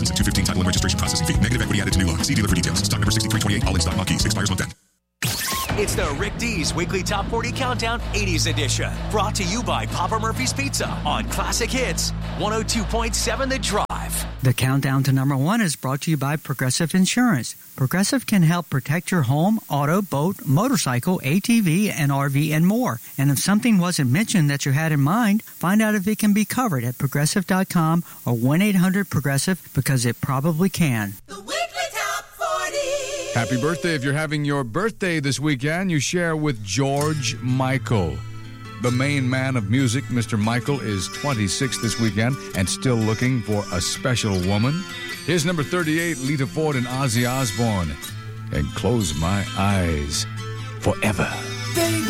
license and 215 title and registration processing fee. Negative equity added to new loan. See dealer for details. Stock number 6328. All in stock. Marquis. Expires month end. It's the Rick D's Weekly Top 40 Countdown 80s edition. Brought to you by Papa Murphy's Pizza on Classic Hits 102.7 The Drive. The countdown to number 1 is brought to you by Progressive Insurance. Progressive can help protect your home, auto, boat, motorcycle, ATV, and RV, and more. And if something wasn't mentioned that you had in mind, find out if it can be covered at Progressive.com or 1-800-PROGRESSIVE, because it probably can. The Weekly Top 40. Happy birthday. If you're having your birthday this weekend, you share with George Michael. The main man of music, Mr. Michael, is 26 this weekend and still looking for a special woman. Here's number 38, Lita Ford and Ozzy Osbourne. And Close My Eyes Forever.